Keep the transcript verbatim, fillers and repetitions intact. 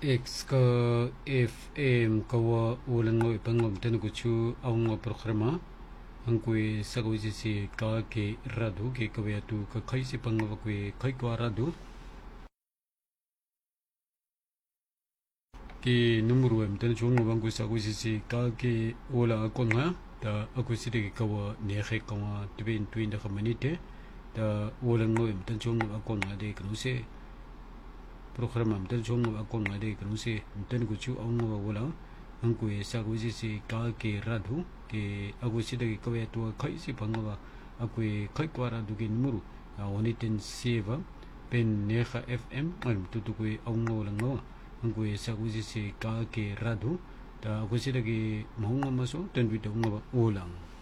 X ka F M kawa ulang ngoi pangom tenu kuchu aung programa angkui sagoi si ka ke radu ke kawya tu ka khai si pangwa kwe khai kwa radu ke numuru em tenu chung ngwa angkui sagoi si ka ke ola akonga ta aku si de kawa ne khe kawa twin twin da khamanite ta ulang ngoi tenu chung akonga de kruse programa mtel chung wa kon ngade kruse mten ku chu ong wa wala ang ku sa ku si ka ke radu ke agu si de ko ya to khai si pangwa aku khai kwa radu ke numuru one ten seva pen neha F M ang tu tu ku ong wa lang ang ku sa ku si ka ke radu ta agu si de ke mahong ma so ten wi de ong wa ulang